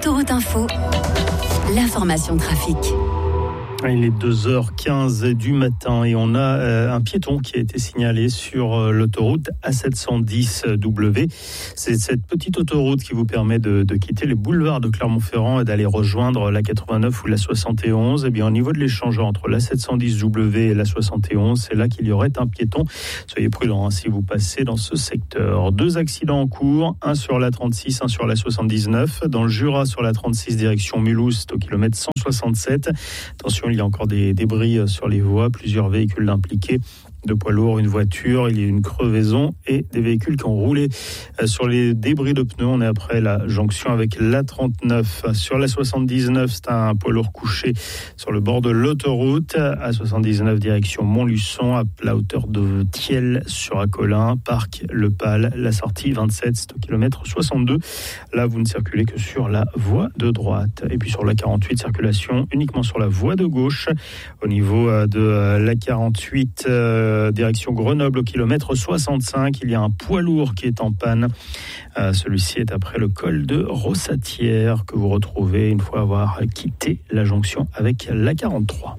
Autoroute Info, l'information trafic. Il est 2h15 du matin et on a un piéton qui a été signalé sur l'autoroute A710W. C'est cette petite autoroute qui vous permet de quitter les boulevards de Clermont-Ferrand et d'aller rejoindre la 89 ou la 71. Et bien, au niveau de l'échangeur entre la 710W et la 71, c'est là qu'il y aurait un piéton. Soyez prudents si vous passez dans ce secteur. 2 accidents en cours, un sur la 36, un sur la 79. Dans le Jura, sur la 36, direction Mulhouse, au kilomètre 167. Attention, il y a encore des débris sur les voies, plusieurs véhicules impliqués, 2 poids lourds, une voiture, il y a une crevaison et des véhicules qui ont roulé sur les débris de pneus. On est après la jonction avec l'A39. Sur la 79, c'est un poids lourd couché sur le bord de l'autoroute. A79 direction Montluçon, à la hauteur de Thiel sur Acolin, Parc Le Pal, la sortie 27, c'est au kilomètre 62. Là, vous ne circulez que sur la voie de droite. Et puis sur la 48, circulation uniquement sur la voie de gauche. Au niveau de la 48, direction Grenoble au kilomètre 65, il y a un poids lourd qui est en panne. Celui-ci est après le col de Rossatière que vous retrouvez une fois avoir quitté la jonction avec la 43.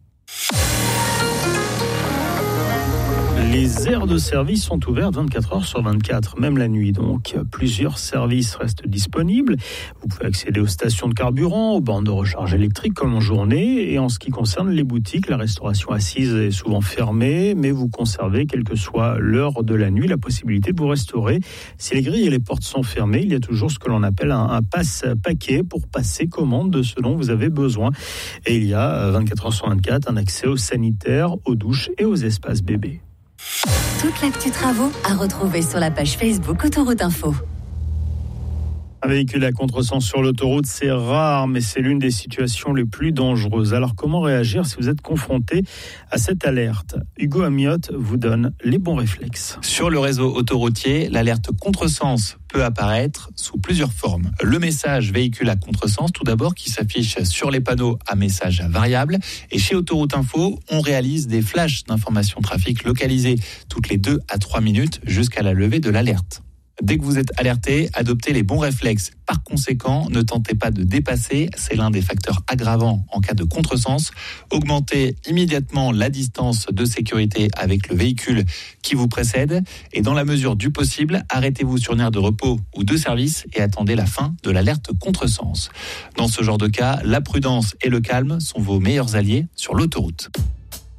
Les aires de service sont ouvertes 24 heures sur 24, même la nuit. Donc, plusieurs services restent disponibles. Vous pouvez accéder aux stations de carburant, aux bornes de recharge électrique comme en journée. Et en ce qui concerne les boutiques, la restauration assise est souvent fermée, mais vous conservez, quelle que soit l'heure de la nuit, la possibilité de vous restaurer. Si les grilles et les portes sont fermées, il y a toujours ce que l'on appelle un passe-paquet pour passer commande de ce dont vous avez besoin. Et il y a 24 heures sur 24 un accès aux sanitaires, aux douches et aux espaces bébés. Toute l'actu travaux à retrouver sur la page Facebook Autoroute Info. Un véhicule à contresens sur l'autoroute, c'est rare, mais c'est l'une des situations les plus dangereuses. Alors, comment réagir si vous êtes confronté à cette alerte ? Hugo Amiotte vous donne les bons réflexes. Sur le réseau autoroutier, l'alerte contresens peut apparaître sous plusieurs formes. Le message véhicule à contresens, tout d'abord, qui s'affiche sur les panneaux à message variable. Et chez Autoroute Info, on réalise des flashs d'informations trafic localisés toutes les 2 à 3 minutes jusqu'à la levée de l'alerte. Dès que vous êtes alerté, adoptez les bons réflexes. Par conséquent, ne tentez pas de dépasser, c'est l'un des facteurs aggravants en cas de contresens. Augmentez immédiatement la distance de sécurité avec le véhicule qui vous précède et dans la mesure du possible, arrêtez-vous sur une aire de repos ou de service et attendez la fin de l'alerte contresens. Dans ce genre de cas, la prudence et le calme sont vos meilleurs alliés sur l'autoroute.